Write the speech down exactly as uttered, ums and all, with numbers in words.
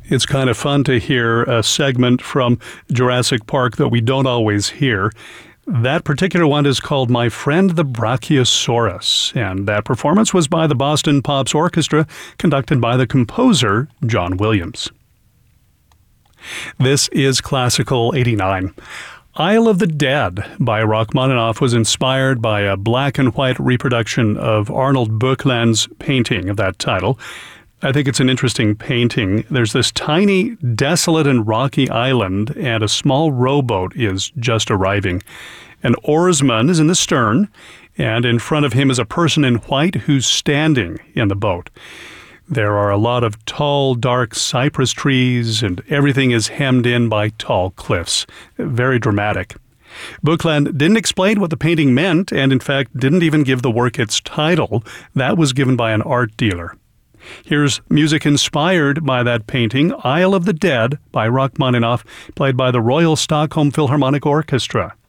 It's kind of fun to hear a segment from Jurassic Park that we don't always hear. That particular one is called My Friend the Brachiosaurus, and that performance was by the Boston Pops Orchestra, conducted by the composer John Williams. This is Classical eighty-nine. Isle of the Dead by Rachmaninoff was inspired by a black and white reproduction of Arnold Böckland's painting of that title. I think it's an interesting painting. There's this tiny, desolate and rocky island, and a small rowboat is just arriving. An oarsman is in the stern, and in front of him is a person in white who's standing in the boat. There are a lot of tall, dark cypress trees, and everything is hemmed in by tall cliffs. Very dramatic. Böckland didn't explain what the painting meant, and in fact didn't even give the work its title. That was given by an art dealer. Here's music inspired by that painting, Isle of the Dead by Rachmaninoff, played by the Royal Stockholm Philharmonic Orchestra.